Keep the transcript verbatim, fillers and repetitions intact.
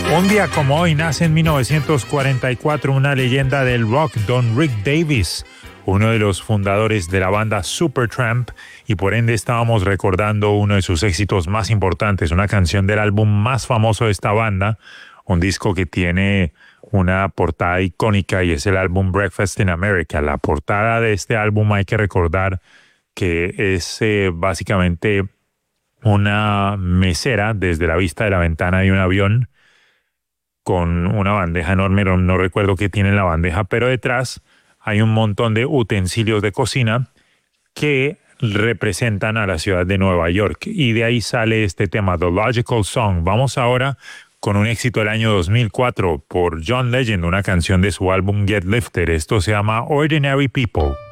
Un día como hoy nace en mil novecientos cuarenta y cuatro una leyenda del rock, Don Rick Davis, uno de los fundadores de la banda Supertramp, y por ende estábamos recordando uno de sus éxitos más importantes, una canción del álbum más famoso de esta banda, un disco que tiene una portada icónica y es el álbum Breakfast in America. La portada de este álbum hay que recordar que es eh, básicamente una mesera desde la vista de la ventana de un avión con una bandeja enorme, no, no recuerdo qué tiene en la bandeja, pero detrás hay un montón de utensilios de cocina que representan a la ciudad de Nueva York. Y de ahí sale este tema, The Logical Song. Vamos ahora con un éxito del año dos mil cuatro por John Legend, una canción de su álbum Get Lifted. Esto se llama Ordinary People.